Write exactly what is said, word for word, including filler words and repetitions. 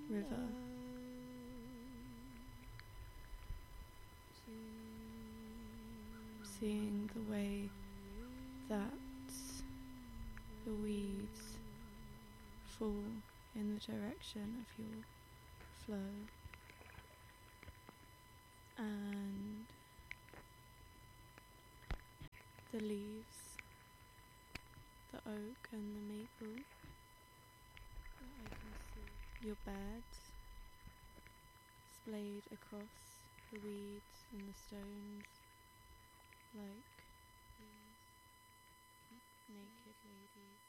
river. Seeing the way that the weeds fall in the direction of your flow, and the leaves, the oak and the maple that I can see, your beds splayed across the weeds and the stones like these naked ladies.